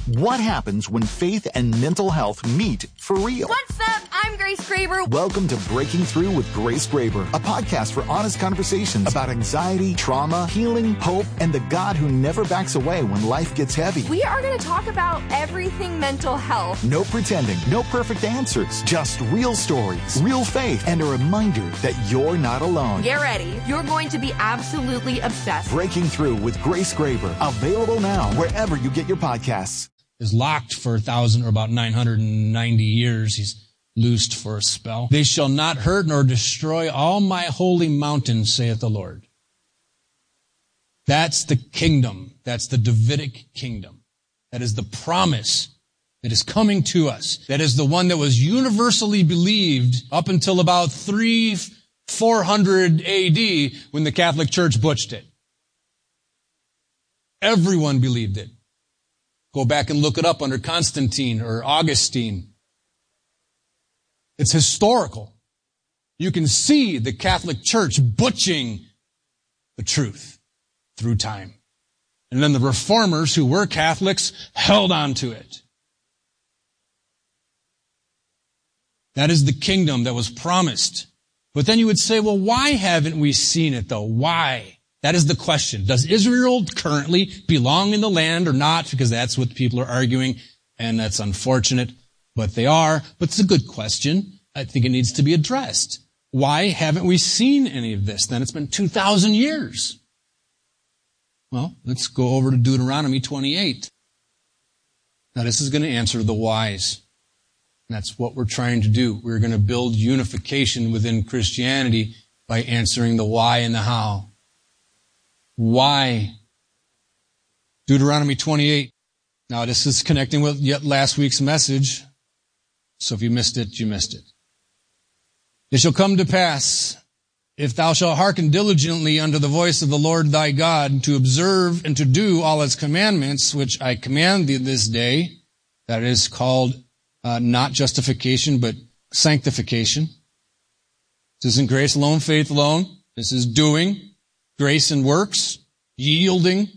What happens when faith and mental health meet for real? What's up? I'm Grace Graber. Welcome to Breaking Through with Grace Graber, a podcast for honest conversations about anxiety, trauma, healing, hope, and the God who never backs away when life gets heavy. We are going to talk about everything mental health. No pretending, no perfect answers, just real stories, real faith, and a reminder that you're not alone. Get ready. You're going to be absolutely obsessed. Breaking Through with Grace Graber, available now wherever you get your podcasts. Is locked for 1,000 or about 990 years. He's loosed for a spell. They shall not hurt nor destroy all my holy mountain, saith the Lord. That's the kingdom. That's the Davidic kingdom. That is the promise that is coming to us. That is the one that was universally believed up until about 400 AD when the Catholic Church butched it. Everyone believed it. Go back and look it up under Constantine or Augustine. It's historical. You can see the Catholic Church butching the truth through time. And then the reformers who were Catholics held on to it. That is the kingdom that was promised. But then you would say, well, why haven't we seen it though? Why? That is the question. Does Israel currently belong in the land or not? Because that's what people are arguing, and that's unfortunate, but they are. But it's a good question. I think it needs to be addressed. Why haven't we seen any of this? Then it's been 2,000 years. Well, let's go over to Deuteronomy 28. Now, this is going to answer the whys. That's what we're trying to do. We're going to build unification within Christianity by answering the why and the how. Why? Deuteronomy 28. Now, this is connecting with yet last week's message. So if you missed it, you missed it. It shall come to pass, if thou shalt hearken diligently unto the voice of the Lord thy God, to observe and to do all his commandments, which I command thee this day. That is called not justification, but sanctification. This isn't grace alone, faith alone. This is doing. Grace and works, yielding,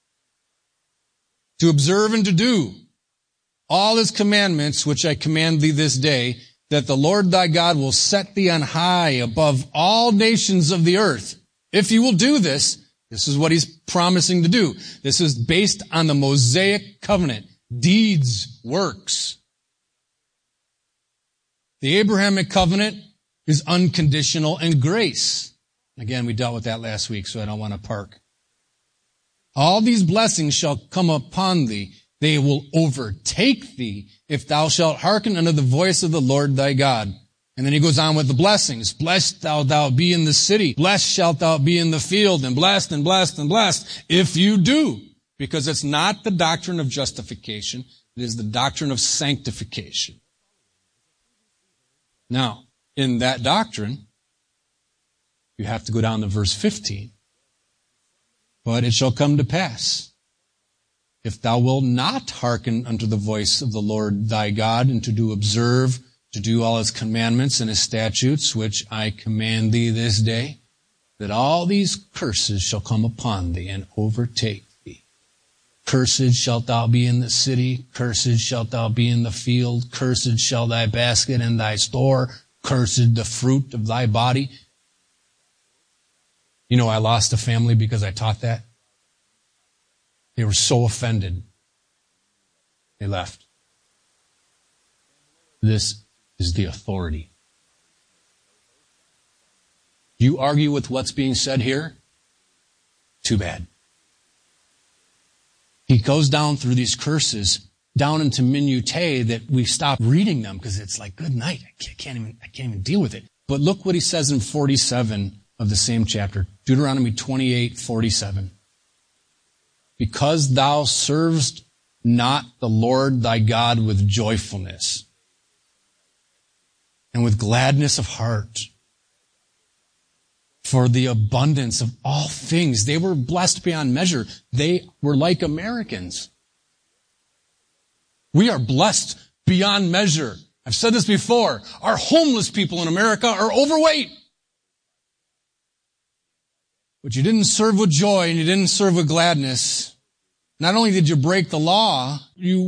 to observe and to do all his commandments, which I command thee this day, that the Lord thy God will set thee on high above all nations of the earth. If you will do this, this is what he's promising to do. This is based on the Mosaic covenant. Deeds, works. The Abrahamic covenant is unconditional and grace. Again, we dealt with that last week, so I don't want to park. All these blessings shall come upon thee. They will overtake thee if thou shalt hearken unto the voice of the Lord thy God. And then he goes on with the blessings. Blessed thou be in the city. Blessed shalt thou be in the field. And blessed and blessed and blessed if you do. Because it's not the doctrine of justification. It is the doctrine of sanctification. Now, in that doctrine, you have to go down to verse 15. But it shall come to pass, if thou wilt not hearken unto the voice of the Lord thy God, and to do observe, to do all his commandments and his statutes, which I command thee this day, that all these curses shall come upon thee and overtake thee. Cursed shalt thou be in the city, cursed shalt thou be in the field, cursed shall thy basket and thy store, cursed the fruit of thy body. You know, I lost a family because I taught that. They were so offended. They left. This is the authority. You argue with what's being said here? Too bad. He goes down through these curses, down into minutiae that we stop reading them because it's like, good night. I can't even deal with it. But look what he says in 47 of the same chapter, Deuteronomy 28:47. Because thou servest not the Lord thy God with joyfulness and with gladness of heart, for the abundance of all things. They were blessed beyond measure. They were like Americans. We are blessed beyond measure. I've said this before. Our homeless people in America are overweight. But you didn't serve with joy and you didn't serve with gladness. Not only did you break the law, you